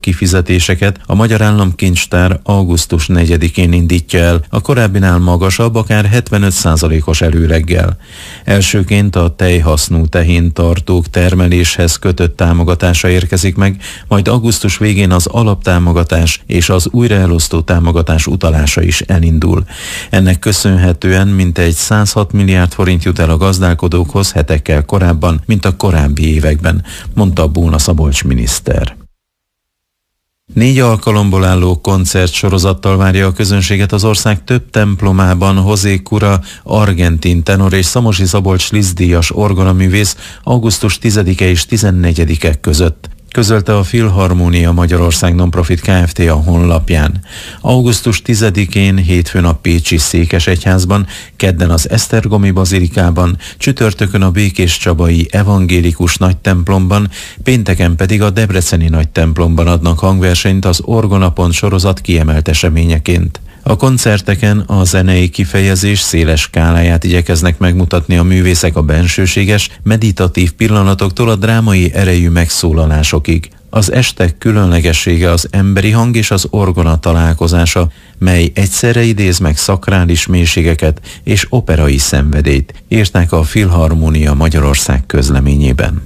kifizetéseket a Magyar Államkincstár augusztus 4-én indítja el, a korábbinál magasabb, akár 75%-os előreggel. Elsőként a tejhasznú tehéntartók termeléshez kötött támogatása érkezik meg, majd augusztus végén az alaptámogatás és az újraelosztó támogatás utalása is elindul. Ennek köszönhetően mintegy 106 milliárd forint jut el a gazdálkodókhoz hetekkel korábban, mint a korábbi években, mondta Bóna Szabolcs miniszter. 4 alkalomból álló koncertsorozattal várja a közönséget az ország több templomában José Cura, argentin tenor és Szamosi Szabolcs Liszt-díjas orgonaművész augusztus 10-e és 14-e között, közölte a Filharmónia Magyarország Nonprofit Kft. A honlapján. Augusztus 10-én hétfőn a pécsi Székesegyházban, kedden az Esztergomi bazilikában, csütörtökön a Békéscsabai Evangélikus Nagytemplomban, pénteken pedig a Debreceni Nagytemplomban adnak hangversenyt az Orgonapont sorozat kiemelt eseményeként. A koncerteken a zenei kifejezés széles skáláját igyekeznek megmutatni a művészek a bensőséges, meditatív pillanatoktól a drámai erejű megszólalásokig. Az estek különlegessége az emberi hang és az orgona találkozása, mely egyszerre idéz meg szakrális mélységeket és operai szenvedélyt, írták a Filharmónia Magyarország közleményében.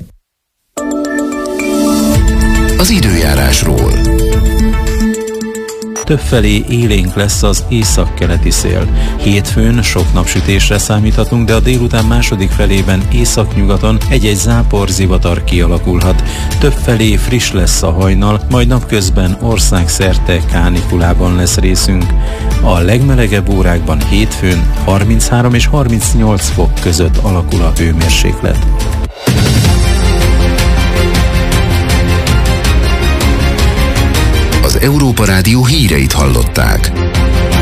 Az időjárásról. Többfelé élénk lesz az északkeleti szél. Hétfőn sok napsütésre számíthatunk, de a délután második felében északnyugaton egy-egy záporzivatar kialakulhat. Többfelé friss lesz a hajnal, majd napközben országszerte kánikulában lesz részünk. A legmelegebb órákban hétfőn 33 és 38 fok között alakul a hőmérséklet. Az Európa Rádió híreit hallották.